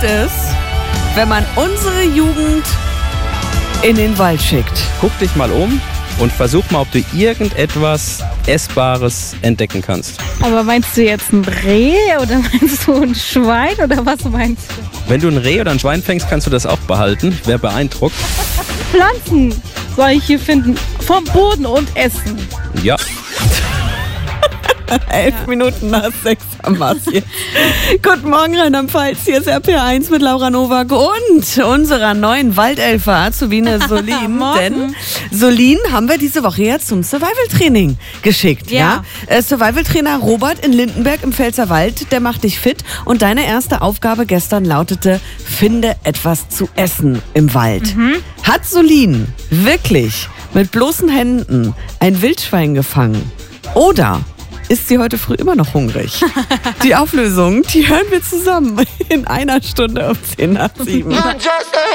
ist es, wenn man unsere Jugend in den Wald schickt? Guck dich mal um und versuch mal, ob du irgendetwas Essbares entdecken kannst. Aber meinst du jetzt ein Reh oder meinst du ein Schwein oder was meinst du? Wenn du ein Reh oder ein Schwein fängst, kannst du das auch behalten. Wer beeindruckt? Pflanzen soll ich hier finden, vom Boden und essen. Ja. 11 Minuten nach 6 am Mars hier. Guten Morgen, Rheinland-Pfalz. Hier ist RPR1 mit Laura Nowak und unserer neuen Waldelfe Azubine Solin. Denn Solin haben wir diese Woche ja zum Survival-Training geschickt. Ja. Survival-Trainer Robert in Lindenberg im Pfälzerwald, der macht dich fit. Und deine erste Aufgabe gestern lautete, finde etwas zu essen im Wald. Hat Solin wirklich mit bloßen Händen ein Wildschwein gefangen? Oder ist sie heute früh immer noch hungrig? Die Auflösung, die hören wir zusammen in einer Stunde um 10 nach 7.